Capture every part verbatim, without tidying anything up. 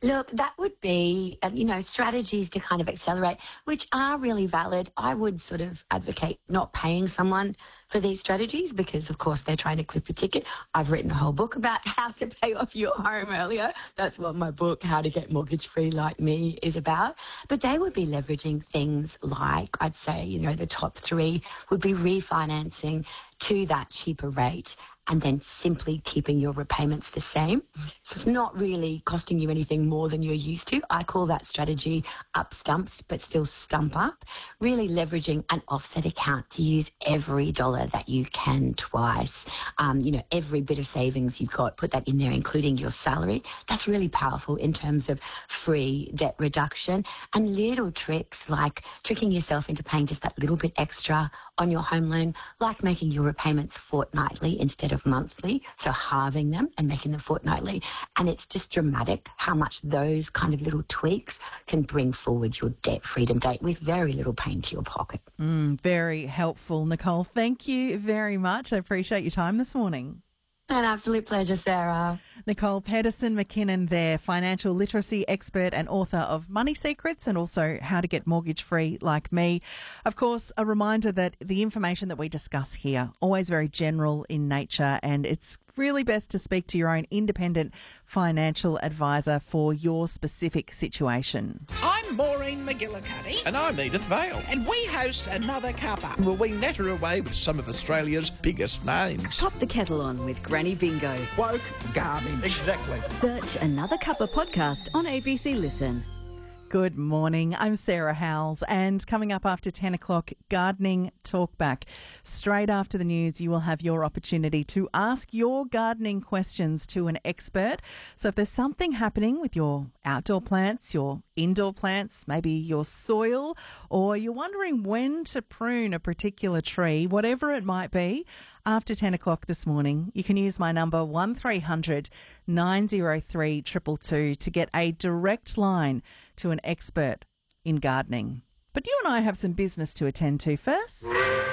Look, that would be, uh, you know, strategies to kind of accelerate, which are really valid. I would sort of advocate not paying someone for these strategies because, of course, they're trying to clip a ticket. I've written a whole book about how to pay off your home earlier. That's what my book, How to Get Mortgage Free Like Me, is about. But they would be leveraging things like, I'd say, you know, the top three would be refinancing to that cheaper rate and then simply keeping your repayments the same. So it's not really costing you anything more than you're used to. I call that strategy up stumps, but still stump up. Really leveraging an offset account to use every dollar that you can twice. Um, you know, every bit of savings you've got, put that in there, including your salary. That's really powerful in terms of free debt reduction. And little tricks like tricking yourself into paying just that little bit extra on your home loan, like making your repayments fortnightly instead of monthly, so halving them and making them fortnightly. And it's just dramatic how much those kind of little tweaks can bring forward your debt freedom date with very little pain to your pocket. Mm, very helpful, Nicole. Thank you very much. I appreciate your time this morning. An absolute pleasure, Sarah. Nicole Pedersen McKinnon there, financial literacy expert and author of Money Secrets and also How to Get Mortgage Free Like Me. Of course, a reminder that the information that we discuss here, always very general in nature, and it's really best to speak to your own independent financial advisor for your specific situation. I'm Maureen McGillicuddy. And I'm Edith Vale. And we host Another Cuppa. Will we natter away with some of Australia's biggest names? Pop the kettle on with Granny Bingo. Woke garbage. Exactly. Search Another Cuppa podcast on A B C Listen. Good morning. I'm Sarah Howells, and coming up after ten o'clock, Gardening Talkback. Straight after the news, you will have your opportunity to ask your gardening questions to an expert. So if there's something happening with your outdoor plants, your indoor plants, maybe your soil, or you're wondering when to prune a particular tree, whatever it might be, after ten o'clock this morning, you can use my number one three hundred nine oh three two two two to get a direct line to an expert in gardening. But you and I have some business to attend to first.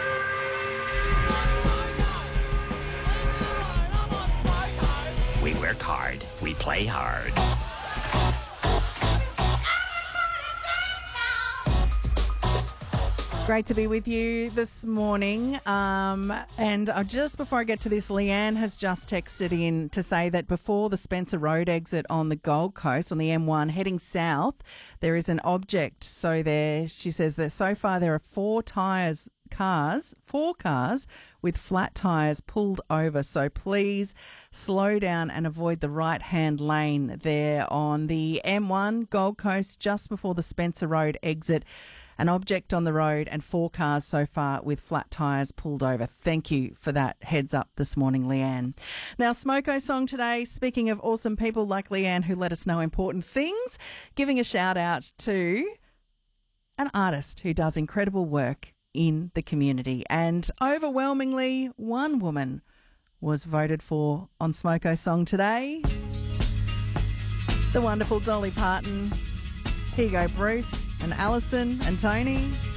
We work hard, we play hard. Great to be with you this morning. Um, and uh, just before I get to this, Leanne has just texted in to say that before the Spencer Road exit on the Gold Coast, on the M one, heading south, there is an object. So there, she says that so far there are four tyres, cars, four cars with flat tyres pulled over. So please slow down and avoid the right-hand lane there on the M one, Gold Coast, just before the Spencer Road exit. An object on the road and four cars so far with flat tyres pulled over. Thank you for that heads up this morning, Leanne. Now, Smoko song today, speaking of awesome people like Leanne who let us know important things, giving a shout out to an artist who does incredible work in the community. And overwhelmingly, one woman was voted for on Smoko song today. The wonderful Dolly Parton. Here you go, Bruce and Alison and Tony.